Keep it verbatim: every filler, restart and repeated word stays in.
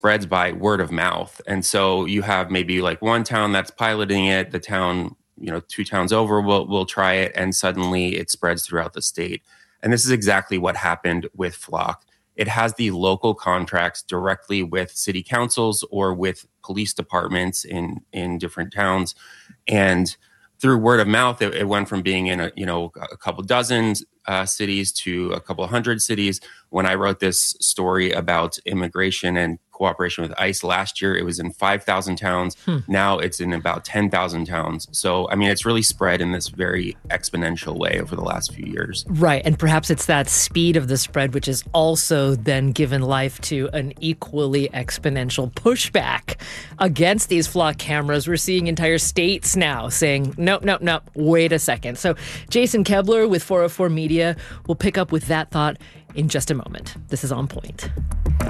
spreads by word of mouth. And so you have maybe like one town that's piloting it, the town, you know, two towns over will will try it, and suddenly it spreads throughout the state. And this is exactly what happened with Flock. It has the local contracts directly with city councils or with police departments in in different towns. And through word of mouth, it, it went from being in a, you know, a couple dozen uh, cities to a couple hundred cities. When I wrote this story about immigration and cooperation with ICE last year, it was in five thousand towns. Hmm. Now it's in about ten thousand towns. So, I mean, it's really spread in this very exponential way over the last few years. Right. And perhaps it's that speed of the spread, which is also then given life to an equally exponential pushback against these Flock cameras. We're seeing entire states now saying, nope, nope, nope, wait a second. So Jason Kebler with four oh four Media will pick up with that thought in just a moment. This is On Point.